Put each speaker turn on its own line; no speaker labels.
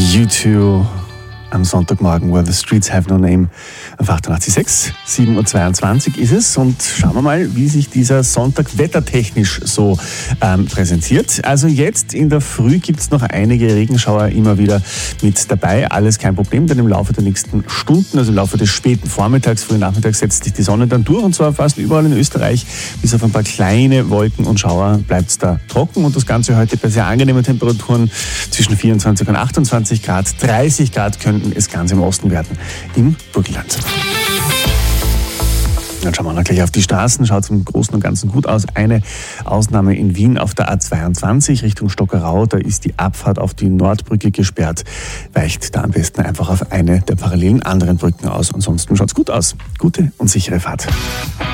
U2 am Sonntagmorgen, Where the Streets Have No Name, auf 88.6, 7.22 Uhr ist es. Und schauen wir mal, wie sich dieser Sonntag wettertechnisch so präsentiert. Also jetzt in der Früh gibt es noch einige Regenschauer immer wieder mit dabei. Alles kein Problem, denn im Laufe der nächsten Stunden, also im Laufe des späten Vormittags, frühen Nachmittags, setzt sich die Sonne dann durch. Und zwar fast überall in Österreich. Bis auf ein paar kleine Wolken und Schauer bleibt es da trocken. Und das Ganze heute bei sehr angenehmen Temperaturen zwischen 24 und 28 Grad. 30 Grad könnten es ganz im Osten werden, im Burgenland. Dann schauen wir noch gleich auf die Straßen. Schaut im Großen und Ganzen gut aus. Eine Ausnahme in Wien auf der A22 Richtung Stockerau. Da ist die Abfahrt auf die Nordbrücke gesperrt. Weicht da am besten einfach auf eine der parallelen anderen Brücken aus. Ansonsten schaut es gut aus. Gute und sichere Fahrt.